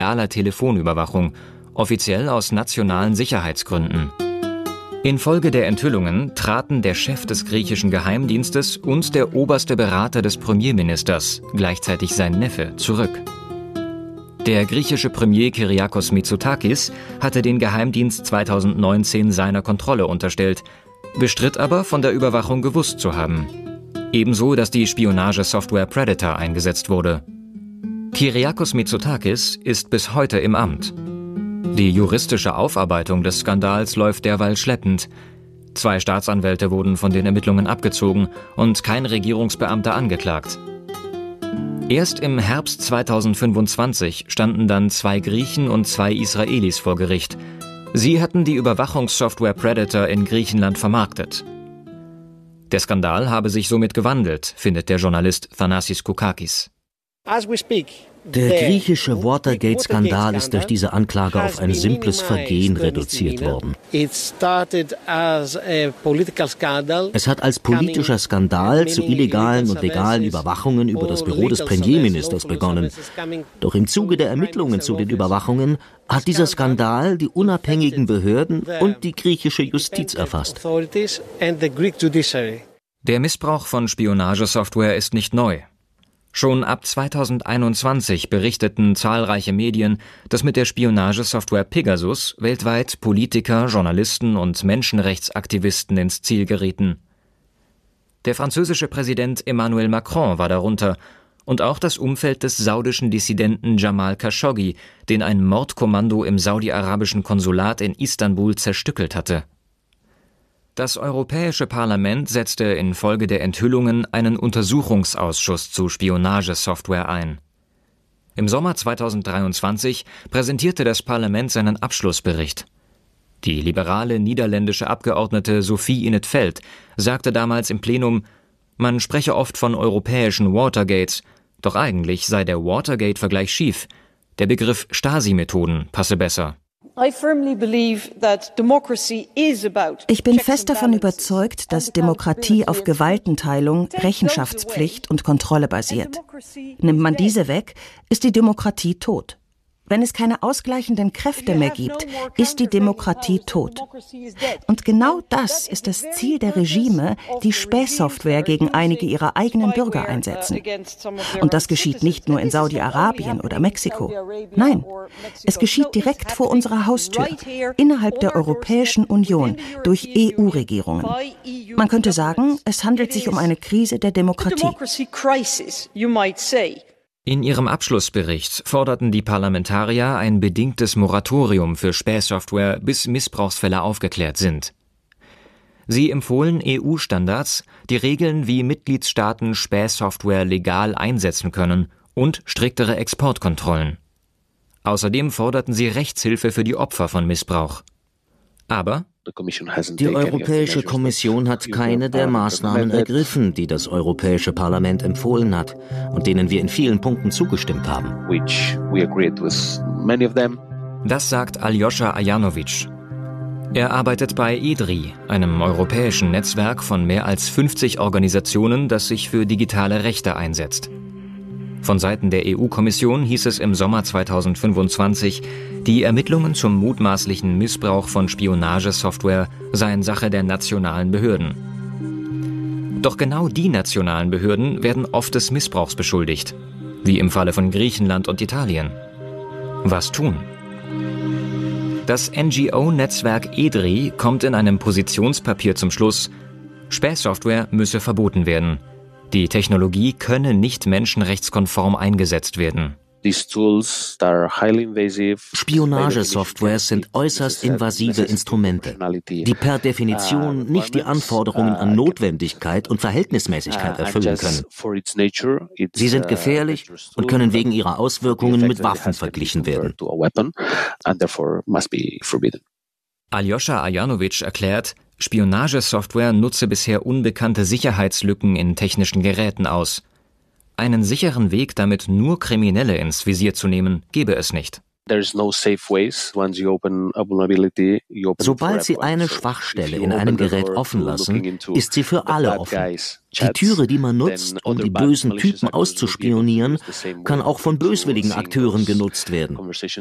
aller Telefonüberwachung, offiziell aus nationalen Sicherheitsgründen. Infolge der Enthüllungen traten der Chef des griechischen Geheimdienstes und der oberste Berater des Premierministers, gleichzeitig sein Neffe, zurück. Der griechische Premier Kyriakos Mitsotakis hatte den Geheimdienst 2019 seiner Kontrolle unterstellt, bestritt aber, von der Überwachung gewusst zu haben. Ebenso, dass die Spionagesoftware Predator eingesetzt wurde. Kyriakos Mitsotakis ist bis heute im Amt. Die juristische Aufarbeitung des Skandals läuft derweil schleppend. 2 Staatsanwälte wurden von den Ermittlungen abgezogen und kein Regierungsbeamter angeklagt. Erst im Herbst 2025 standen dann 2 Griechen und 2 Israelis vor Gericht. Sie hatten die Überwachungssoftware Predator in Griechenland vermarktet. Der Skandal habe sich somit gewandelt, findet der Journalist Thanasis Koukakis. Der griechische Watergate-Skandal ist durch diese Anklage auf ein simples Vergehen reduziert worden. Es hat als politischer Skandal zu illegalen und legalen Überwachungen über das Büro des Premierministers begonnen. Doch im Zuge der Ermittlungen zu den Überwachungen hat dieser Skandal die unabhängigen Behörden und die griechische Justiz erfasst. Der Missbrauch von Spionagesoftware ist nicht neu. Schon ab 2021 berichteten zahlreiche Medien, dass mit der Spionagesoftware Pegasus weltweit Politiker, Journalisten und Menschenrechtsaktivisten ins Ziel gerieten. Der französische Präsident Emmanuel Macron war darunter und auch das Umfeld des saudischen Dissidenten Jamal Khashoggi, den ein Mordkommando im saudi-arabischen Konsulat in Istanbul zerstückelt hatte. Das Europäische Parlament setzte infolge der Enthüllungen einen Untersuchungsausschuss zu Spionagesoftware ein. Im Sommer 2023 präsentierte das Parlament seinen Abschlussbericht. Die liberale niederländische Abgeordnete Sophie in 't Veld sagte damals im Plenum, man spreche oft von europäischen Watergates, doch eigentlich sei der Watergate-Vergleich schief. Der Begriff Stasi-Methoden passe besser. Ich bin fest davon überzeugt, dass Demokratie auf Gewaltenteilung, Rechenschaftspflicht und Kontrolle basiert. Nimmt man diese weg, ist die Demokratie tot. Wenn es keine ausgleichenden Kräfte mehr gibt, ist die Demokratie tot. Und genau das ist das Ziel der Regime, die Spähsoftware gegen einige ihrer eigenen Bürger einsetzen. Und das geschieht nicht nur in Saudi-Arabien oder Mexiko. Nein, es geschieht direkt vor unserer Haustür, innerhalb der Europäischen Union, durch EU-Regierungen. Man könnte sagen, es handelt sich um eine Krise der Demokratie. In ihrem Abschlussbericht forderten die Parlamentarier ein bedingtes Moratorium für Spähsoftware, bis Missbrauchsfälle aufgeklärt sind. Sie empfohlen EU-Standards, die regeln, wie Mitgliedstaaten Spähsoftware legal einsetzen können, und striktere Exportkontrollen. Außerdem forderten sie Rechtshilfe für die Opfer von Missbrauch. Aber die Europäische Kommission hat keine der Maßnahmen ergriffen, die das Europäische Parlament empfohlen hat und denen wir in vielen Punkten zugestimmt haben. Das sagt Aljoscha Ajanovic. Er arbeitet bei EDRI, einem europäischen Netzwerk von mehr als 50 Organisationen, das sich für digitale Rechte einsetzt. Von Seiten der EU-Kommission hieß es im Sommer 2025, die Ermittlungen zum mutmaßlichen Missbrauch von Spionagesoftware seien Sache der nationalen Behörden. Doch genau die nationalen Behörden werden oft des Missbrauchs beschuldigt, wie im Falle von Griechenland und Italien. Was tun? Das NGO-Netzwerk EDRI kommt in einem Positionspapier zum Schluss, Spähsoftware müsse verboten werden. Die Technologie könne nicht menschenrechtskonform eingesetzt werden. Spionagesoftwares sind äußerst invasive Instrumente, die per Definition nicht die Anforderungen an Notwendigkeit und Verhältnismäßigkeit erfüllen können. Sie sind gefährlich und können wegen ihrer Auswirkungen mit Waffen verglichen werden. Aljoscha Ajanovic erklärt, Spionagesoftware nutze bisher unbekannte Sicherheitslücken in technischen Geräten aus. Einen sicheren Weg, damit nur Kriminelle ins Visier zu nehmen, gebe es nicht. Sobald Sie eine Schwachstelle in einem Gerät offen lassen, ist sie für alle offen. Die Türe, die man nutzt, um die bösen Typen auszuspionieren, kann auch von böswilligen Akteuren genutzt werden.